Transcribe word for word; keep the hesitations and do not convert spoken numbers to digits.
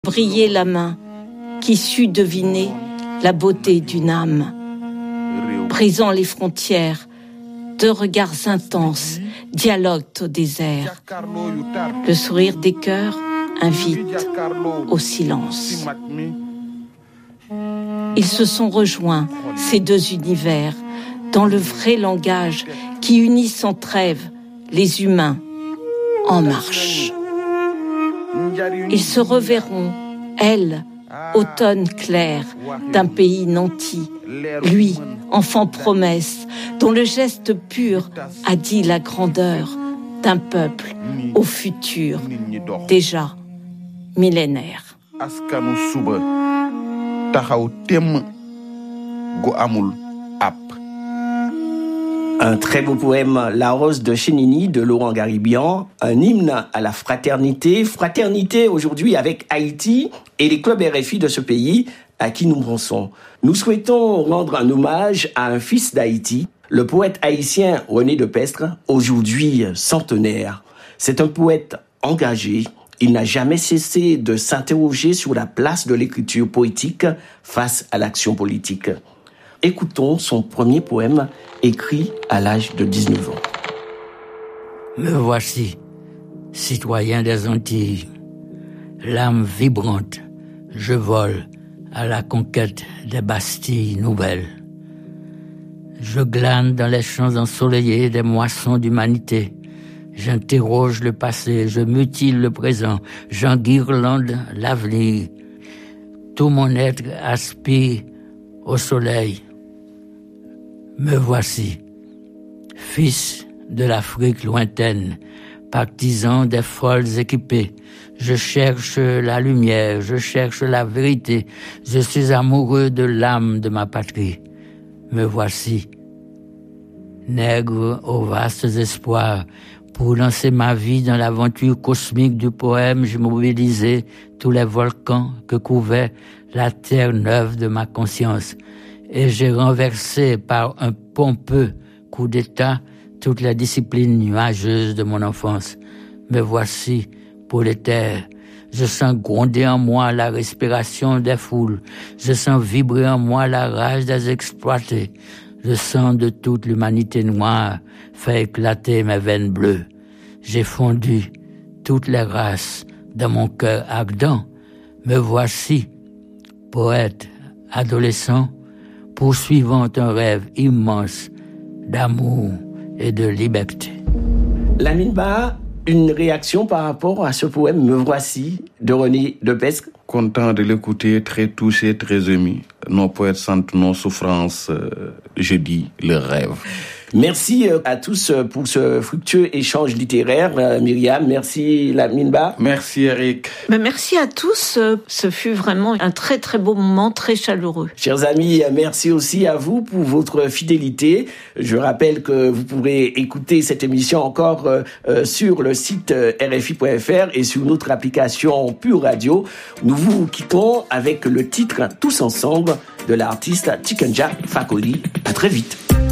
Brillait la main qui sut deviner la beauté d'une âme. Brisant les frontières, deux regards intenses dialoguent au désert. Le sourire des cœurs invite au silence. Ils se sont rejoints, ces deux univers, dans le vrai langage qui unit sans trêve les humains en marche. Ils se reverront, elle, automne clair d'un pays nanti, lui, enfant promesse, dont le geste pur a dit la grandeur d'un peuple au futur, déjà millénaire. Askanu suba taxaw tem gu amul ap. Un très beau poème, La Rose de Chénini de Laurent Garibian, un hymne à la fraternité. Fraternité aujourd'hui avec Haïti et les clubs R F I de ce pays à qui nous pensons. Nous souhaitons rendre un hommage à un fils d'Haïti, le poète haïtien René de Pestre, aujourd'hui centenaire. C'est un poète engagé. Il n'a jamais cessé de s'interroger sur la place de l'écriture poétique face à l'action politique. Écoutons son premier poème écrit à l'âge de dix-neuf ans. Me voici, citoyen des Antilles, l'âme vibrante, je vole à la conquête des Bastilles nouvelles. Je glane dans les champs ensoleillés des moissons d'humanité. J'interroge le passé, je mutile le présent, j'enguirlande l'avenir. Tout mon être aspire au soleil. Me voici, fils de l'Afrique lointaine, partisan des folles équipées. Je cherche la lumière, je cherche la vérité. Je suis amoureux de l'âme de ma patrie. Me voici, nègre aux vastes espoirs. Pour lancer ma vie dans l'aventure cosmique du poème, j'ai mobilisé tous les volcans que couvrait la terre neuve de ma conscience. Et j'ai renversé par un pompeux coup d'état toutes les disciplines nuageuses de mon enfance. Me voici, prolétaire. Je sens gronder en moi la respiration des foules. Je sens vibrer en moi la rage des exploités. Le sang de toute l'humanité noire fait éclater mes veines bleues. J'ai fondu toutes les races dans mon cœur ardent. Me voici, poète, adolescent, poursuivant un rêve immense d'amour et de liberté. Lamine Ba, une réaction par rapport à ce poème Me voici de René de Pestre? Content de l'écouter, très touché, très ému. Nos poètes sentent nos souffrances, euh, je dis le rêve. Merci à tous pour ce fructueux échange littéraire. Myriam, merci Lamine Ba. Merci Eric. Ben merci à tous. Ce fut vraiment un très très beau moment, très chaleureux. Chers amis, merci aussi à vous pour votre fidélité. Je rappelle que vous pourrez écouter cette émission encore euh, sur le site R F I point F R et sur notre application Pure Radio. Nous vous quittons avec le titre Tous ensemble de l'artiste Tikenja Fakoli. À très vite.